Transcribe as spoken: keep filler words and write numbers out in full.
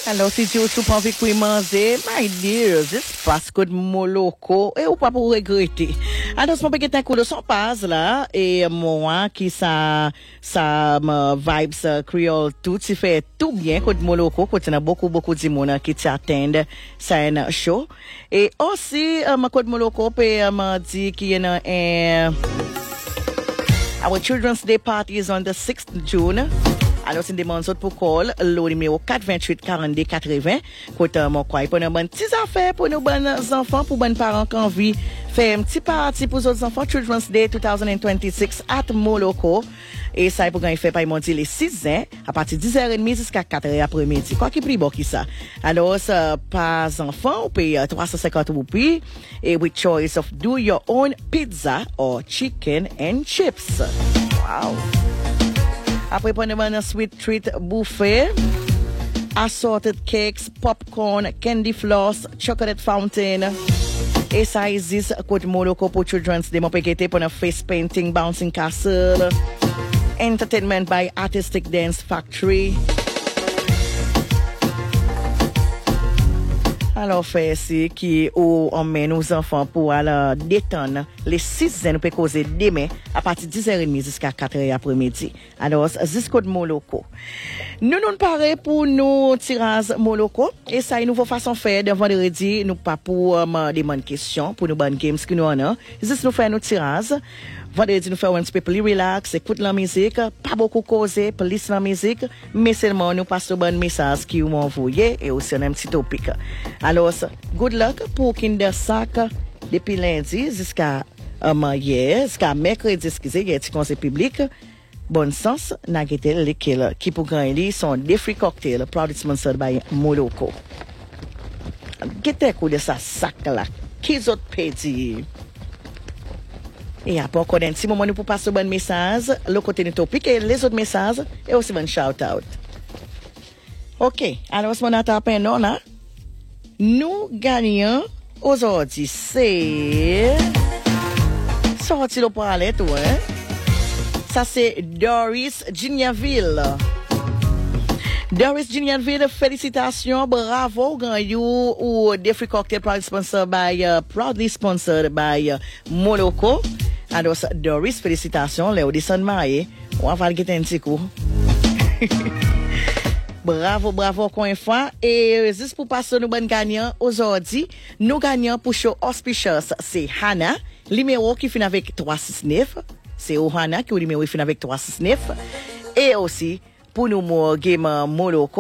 Alors, si tu as pas envie de manger, my dear, this passe de moloko, et ou pas pour regretter. Alors, mon petit coup de son passe là, et moi, qui ça, ça, ma vibes créole tout, tu fais tout bien, coup de moloko, quand il y a beaucoup, beaucoup de monde qui t'attendent, ça un show. Et aussi, ma coup de moloko, peut m'a dit qu'il y a un, our Children's Day party is on the sixth of June. Alors, c'est des mondes pour call, le numéro quatre vingt-huit quarante-deux quatre-vingts. Côté mon quoi, pour nos bonnes petites affaires, pour nos bonnes enfants, pour bonnes parents qui ont envie faire un petit party pour les autres enfants. Children's Day twenty twenty-six at Moloko. Et ça, pour gagner fait par mon les six ans, à partir de dix heures trente jusqu'à quatre heures après-midi. Quoi qui prie bon qui ça? Alors, ça, pas enfants, on paye trois cent cinquante roupies. Et with choice of do your own pizza or chicken and chips. Wow. Après, prenez un sweet treat buffet, assorted cakes, popcorn, candy floss, chocolate fountain. Et ça existe côté Moloko pour Children's Day. Mon péquete pour un face painting, bouncing castle, entertainment by Artistic Dance Factory. Alors, fait ici qui ou emmène nos enfants pour aller détendre les six ans, nous pouvons causer demain à partir de dix heures trente jusqu'à quatre heures après-midi. Alors, jusqu'au de Moloko. Nous nous parlons pour nos tirages Moloko. Et ça, une nouvelle façon de faire de vendredi, nous pas pour um, des bonnes questions, pour nos bonnes games que nous en avons. Juste nous faire nos tirages. Vendredi, nous faisons un petit peu plus relax, écoute la musique, pas beaucoup causer, pour lire la musique, mais seulement nous passons de bons messages qui vous envoyé et aussi un petit topic. Alors, good luck pour Kindersack depuis lundi jusqu'à um, hier, jusqu'à mercredi, excusez, il y a un conseil public. Bon sens, Nagatel, lesquels qui pour gagner sont des free cocktails, proudly sponsored by Moloko. Qu'est-ce que de ça sac là? Qui autres pédis? Et après, encore un petit moment, nous pour passer un bon message, le côté du topic et les autres messages, et aussi un shout-out. OK. Alors, ce qu'on a tapé, non, là? Nous gagnons aujourd'hui, c'est... Sorti le parler, tout, hein? Ça, c'est Doris Gignaville. Doris Gignaville, félicitations, bravo, gagnons ou des free cocktail proudly sponsored by, uh, proudly sponsored by uh, Moloko. Alors, Doris, félicitations, Léo Descend Maé. On va le un petit coup. Bravo, bravo encore une fois. Et juste pour passer nos bonnes gagnants aujourd'hui, nous gagnons pour show auspicious, c'est Hannah, numéro qui finit avec trois six neuf. C'est Ohana qui est numéro qui finit avec trois six neuf. Et aussi, pour nous, game Moloko.